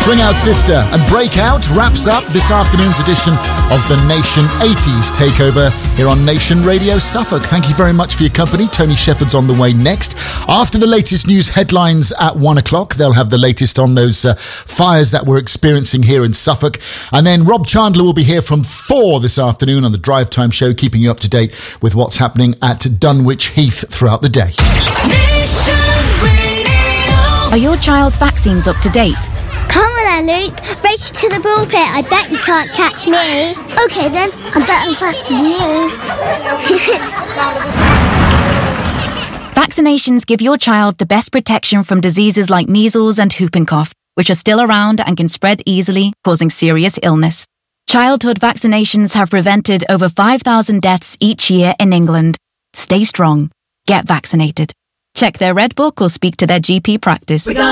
Swing Out Sister and Breakout wraps up this afternoon's edition of the Nation 80s Takeover here on Nation Radio Suffolk. Thank you very much for your company. Tony Shepherd's on the way next. After the latest news headlines at 1 o'clock, they'll have the latest on those fires that we're experiencing here in Suffolk. And then Rob Chandler will be here from 4 this afternoon on the Drive Time Show, keeping you up to date with what's happening at Dunwich Heath throughout the day. Are your child's vaccines up to date? Come on then, Luke. Race to the pulpit. I bet you can't catch me. OK then, I'm better and faster than you. Vaccinations give your child the best protection from diseases like measles and whooping cough, which are still around and can spread easily, causing serious illness. Childhood vaccinations have prevented over 5,000 deaths each year in England. Stay strong. Get vaccinated. Check their Red Book or speak to their GP practice.